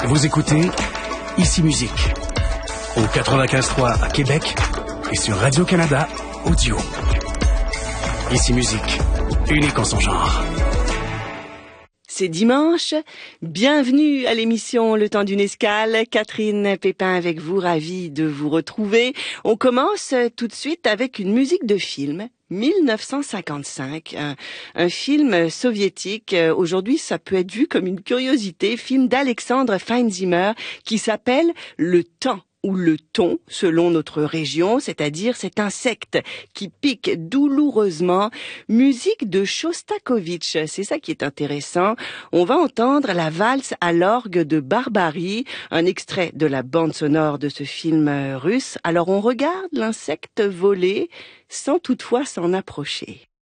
Vous écoutez Ici Musique, au 95.3 à Québec et sur Radio-Canada Audio. Ici Musique, unique en son genre. C'est dimanche, bienvenue à l'émission Le Temps d'une escale, Catherine Pépin avec vous, ravie de vous retrouver. On commence tout de suite avec une musique de film, 1955, un film soviétique. Aujourd'hui, ça peut être vu comme une curiosité, film d'Alexandre Feinzimmer qui s'appelle Le Temps ou le thon, selon notre région, c'est-à-dire cet insecte qui pique douloureusement. Musique de Shostakovich, c'est ça qui est intéressant. On va entendre la valse à l'orgue de Barbarie, un extrait de la bande sonore de ce film russe. Alors on regarde l'insecte voler sans toutefois s'en approcher.